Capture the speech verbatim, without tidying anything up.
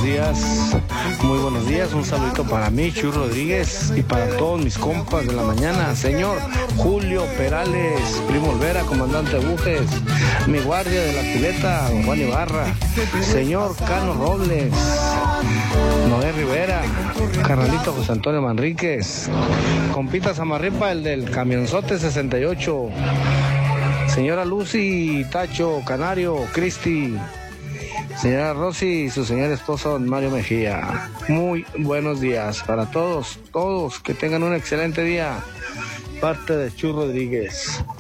días, muy buenos días, un saludito para mí, Chuy Rodríguez, y para todos mis compas de la mañana, señor Julio Perales, Primo Olvera, comandante Bujes, mi guardia de la pileta, don Juan Ibarra, señor Cano Robles, Noé Rivera, carnalito José Antonio Manríquez, compita Zamarripa, el del camionzote sesenta y ocho, señora Lucy, Tacho, Canario, Cristi, señora Rosy y su señor esposo don Mario Mejía. Muy buenos días para todos, todos, que tengan un excelente día. Parte de Chuy Rodríguez.